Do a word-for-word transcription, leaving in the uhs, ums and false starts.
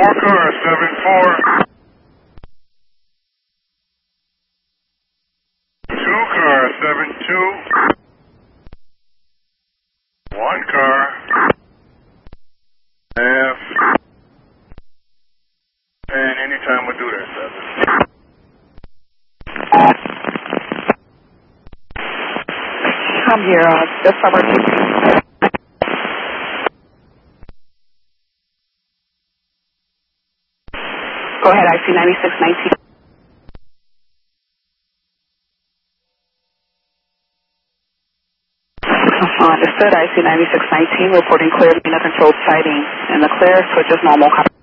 Four car, seven four. Two car, seven two. One car. F. And anytime we do that, seven. I'm here, uh, just summer two. Go ahead, I C ninety-six nineteen. Understood, I C ninety-six nineteen, reporting clear, unit controlled sighting. And the clear, switch is normal.